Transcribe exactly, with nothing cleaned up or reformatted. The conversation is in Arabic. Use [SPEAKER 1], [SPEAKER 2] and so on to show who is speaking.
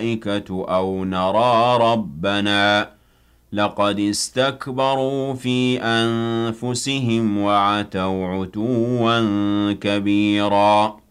[SPEAKER 1] الْمَلَائِكَةُ أَوْ نَرَىٰ رَبَّنَا لَقَدِ اسْتَكْبَرُوا فِي أَنفُسِهِمْ وَعَتَوْا عُتُوًّا كَبِيرًا